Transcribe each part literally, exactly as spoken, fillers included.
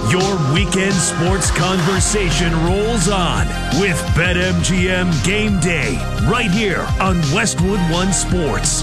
Your weekend sports conversation rolls on with BetMGM Game Day right here on Westwood One Sports.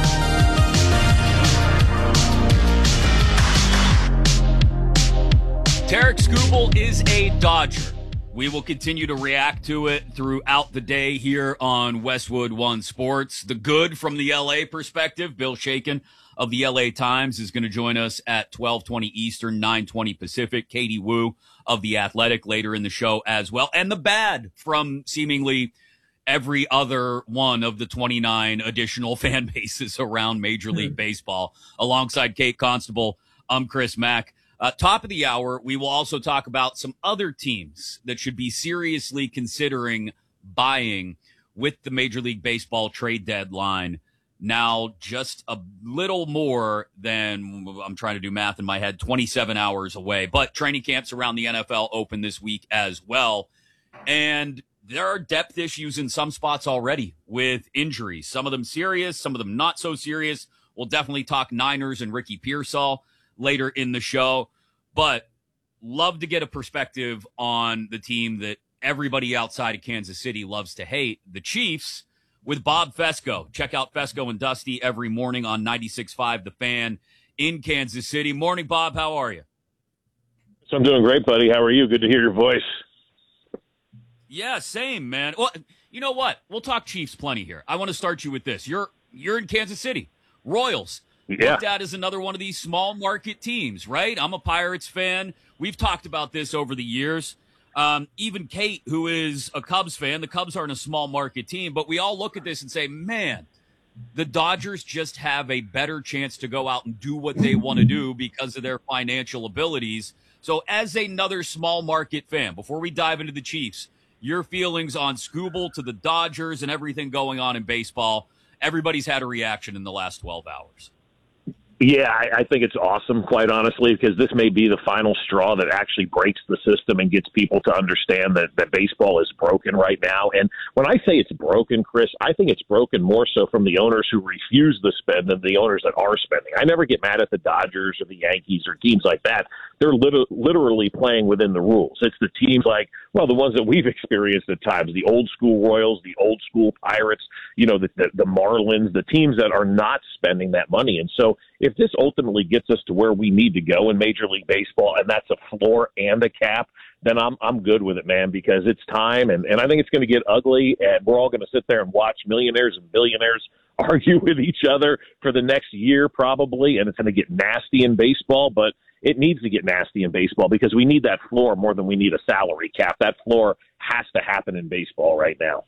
Tarik Skubal is a Dodger. We will continue to react to it throughout the day here on Westwood One Sports. The good from the L A perspective, Bill Shakin of the L A Times is going to join us at twelve twenty Eastern, nine twenty Pacific. Katie Woo of The Athletic later in the show as well. And the bad from seemingly every other one of the twenty-nine additional fan bases around Major League Baseball. Alongside Kate Constable, I'm Chris Mack. Uh, top of the hour, we will also talk about some other teams that should be seriously considering buying with the Major League Baseball trade deadline now just a little more than, I'm trying to do math in my head, twenty-seven hours away. But training camps around the N F L open this week as well. And there are depth issues in some spots already with injuries. Some of them serious, some of them not so serious. We'll definitely talk Niners and Ricky Pearsall later in the show, but love to get a perspective on the team that everybody outside of Kansas City loves to hate, the Chiefs, with Bob Fescoe. Check out Fescoe and Dusty every morning on ninety-six point five The Fan in Kansas City. Morning, Bob. How are you? So I'm doing great, buddy. How are you? Good to hear your voice. Yeah, same, man. Well, you know what? We'll talk Chiefs plenty here. I want to start you with this. You're you're in Kansas City. Royals. Yeah. Looked at as another one of these small market teams, right? I'm a Pirates fan. We've talked about this over the years. Um, even Kate, who is a Cubs fan, the Cubs aren't a small market team, but we all look at this and say, man, the Dodgers just have a better chance to go out and do what they want to do because of their financial abilities. So as another small market fan, before we dive into the Chiefs, your feelings on Skubal to the Dodgers and everything going on in baseball. Everybody's had a reaction in the last twelve hours. Yeah, I, I think it's awesome, quite honestly, because this may be the final straw that actually breaks the system and gets people to understand that, that baseball is broken right now. And when I say it's broken, Chris, I think it's broken more so from the owners who refuse to spend than the owners that are spending. I never get mad at the Dodgers or the Yankees or teams like that. They're lit- literally playing within the rules. It's the teams like, well, the ones that we've experienced at times, the old school Royals, the old school Pirates, you know, the, the, the Marlins, the teams that are not spending that money. And so if this ultimately gets us to where we need to go in Major League Baseball, and that's a floor and a cap, then I'm I'm good with it, man, because it's time, and, and I think it's going to get ugly, and we're all going to sit there and watch millionaires and billionaires argue with each other for the next year probably, and it's going to get nasty in baseball, but it needs to get nasty in baseball because we need that floor more than we need a salary cap. That floor has to happen in baseball right now.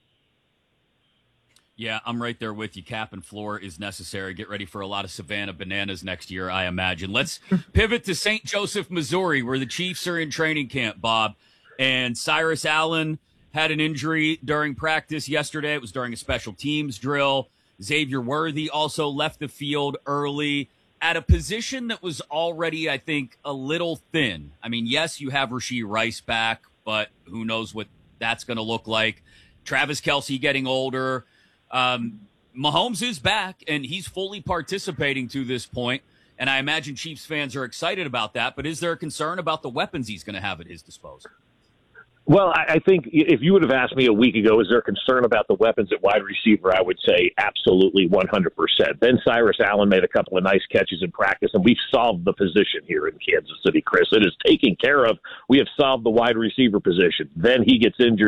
Yeah, I'm right there with you. Cap and floor is necessary. Get ready for a lot of Savannah bananas next year, I imagine. Let's pivot to Saint Joseph, Missouri, where the Chiefs are in training camp, Bob. And Cyrus Allen had an injury during practice yesterday. It was during a special teams drill. Xavier Worthy also left the field early at a position that was already, I think, a little thin. I mean, yes, you have Rashee Rice back, but who knows what that's going to look like. Travis Kelce getting older. Um, Mahomes is back, and he's fully participating to this point, and I imagine Chiefs fans are excited about that, but is there a concern about the weapons he's going to have at his disposal? Well, I think if you would have asked me a week ago, is there concern about the weapons at wide receiver, I would say absolutely one hundred percent. Then Cyrus Allen made a couple of nice catches in practice, and we've solved the position here in Kansas City, Chris. It is taken care of. We have solved the wide receiver position. Then he gets injured.